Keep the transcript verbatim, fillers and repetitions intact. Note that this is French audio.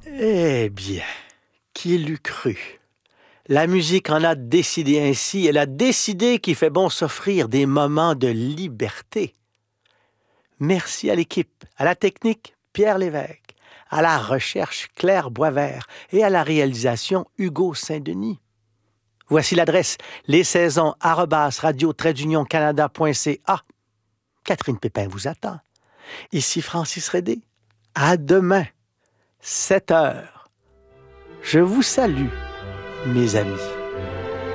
Eh bien, qui l'eût cru? La musique en a décidé ainsi. Elle a décidé qu'il fait bon s'offrir des moments de liberté. Merci à l'équipe, à la technique, Pierre Lévesque, à la recherche, Claire Boisvert et à la réalisation, Hugo Saint-Denis. Voici l'adresse les saisons arobase radio trait d'union canada point c a. Catherine Pépin vous attend. Ici Francis Rédé. À demain, sept heures. Je vous salue, mes amis.